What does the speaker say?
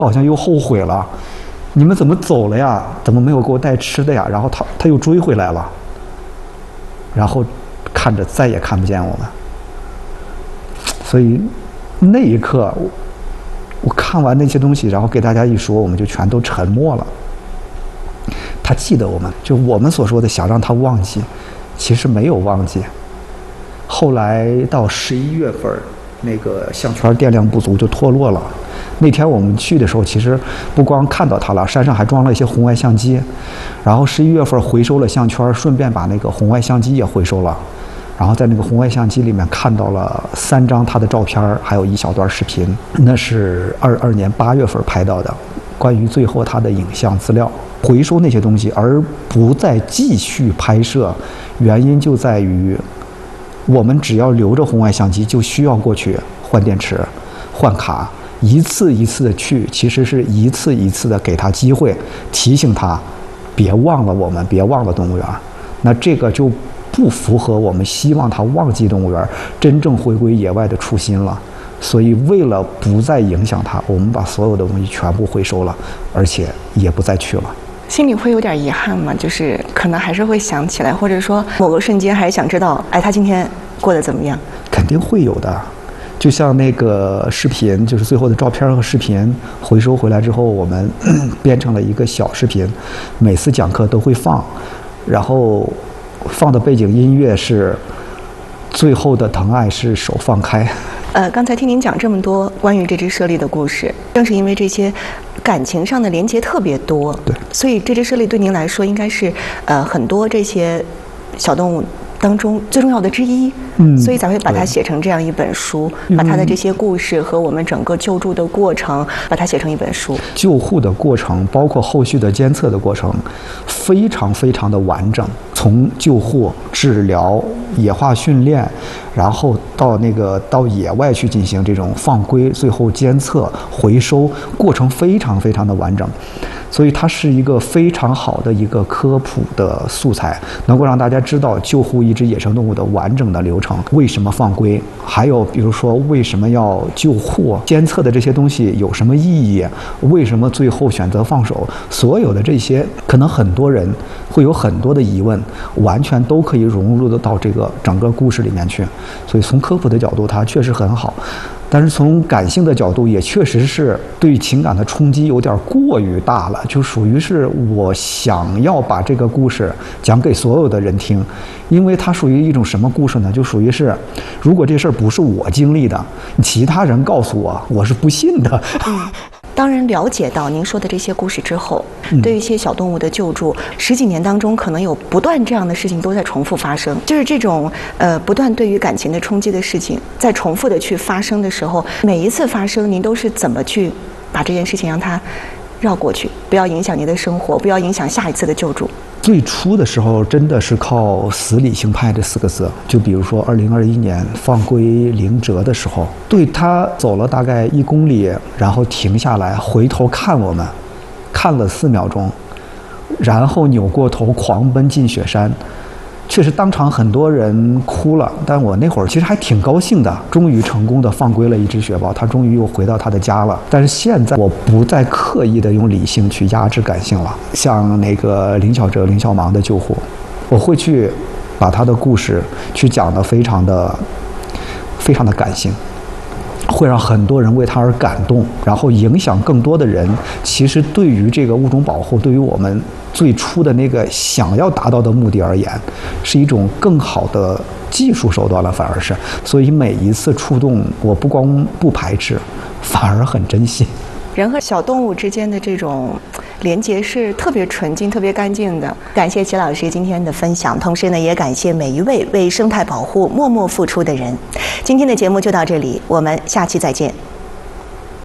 好像又后悔了，你们怎么走了呀？怎么没有给我带吃的呀？然后他又追回来了，然后看着再也看不见我们。所以那一刻，我看完那些东西，然后给大家一说，我们就全都沉默了。他记得我们，就我们所说的想让他忘记，其实没有忘记。后来到11月份，那个项圈电量不足就脱落了。那天我们去的时候，其实不光看到它了，山上还装了一些红外相机。然后11月份回收了项圈，顺便把那个红外相机也回收了。然后在那个红外相机里面看到了3张他的照片，还有一小段视频。那是22年8月份拍到的，关于最后他的影像资料。回收那些东西，而不再继续拍摄，原因就在于我们只要留着红外相机，就需要过去换电池、换卡。一次一次的去，其实是一次一次的给他机会，提醒他别忘了我们，别忘了动物园。那这个就不符合我们希望他忘记动物园，真正回归野外的初心了。所以为了不再影响他，我们把所有的东西全部回收了，而且也不再去了。 心里会有点遗憾吗？就是可能还是会想起来，或者说某个瞬间还是想知道，哎，他今天过得怎么样？ 肯定会有的。就像那个视频，就是最后的照片和视频回收回来之后，我们编成了一个小视频，每次讲课都会放，然后放的背景音乐是最后的疼爱是手放开。 刚才听您讲这么多关于这只猞猁的故事，正是因为这些感情上的连结特别多， 对， 所以这只猞猁对您来说应该是很多这些小动物当中最重要的之一，所以才会把它写成这样一本书，把它的这些故事和我们整个救助的过程，把它写成一本书。 救护的过程，包括后续的监测的过程，非常非常的完整。从救护、治疗、野化训练，然后到野外去进行这种放归，最后监测、回收，过程非常非常的完整。所以它是一个非常好的一个科普的素材，能够让大家知道救护一只野生动物的完整的流程，为什么放归，还有比如说为什么要救护，监测的这些东西有什么意义，为什么最后选择放手，所有的这些可能很多人会有很多的疑问，完全都可以融入到这个整个故事里面去。所以从科普的角度它确实很好，但是从感性的角度也确实是对情感的冲击有点过于大了，就属于是我想要把这个故事讲给所有的人听，因为它属于一种什么故事呢？就属于是，如果这事儿不是我经历的，其他人告诉我，我是不信的。 当然了解到您说的这些故事之后，对于一些小动物的救助，10几年当中可能有不断这样的事情都在重复发生，就是这种不断对于感情的冲击的事情在重复的去发生的时候，每一次发生您都是怎么去把这件事情让它绕过去，不要影响您的生活，不要影响下一次的救助？ 最初的时候真的是靠死理性派这4个字，就比如说2021年放归灵哲的时候，对他走了大概1公里，然后停下来回头看我们，看了4秒钟，然后扭过头狂奔进雪山。确实当场很多人哭了，但我那会儿其实还挺高兴的，终于成功的放归了一只雪豹，它终于又回到它的家了。但是现在我不再刻意的用理性去压制感性了，像那个林小哲、林小芒的救护，我会去把他的故事去讲得非常的感性，会让很多人为他而感动，然后影响更多的人。其实对于这个物种保护，对于我们最初的那个想要达到的目的而言，是一种更好的技术手段了，反而是。所以每一次触动，我不光不排斥，反而很珍惜。 人和小动物之间的这种连结是特别纯净、特别干净的。感谢齐老师今天的分享，同时呢，也感谢每一位为生态保护默默付出的人。今天的节目就到这里，我们下期再见。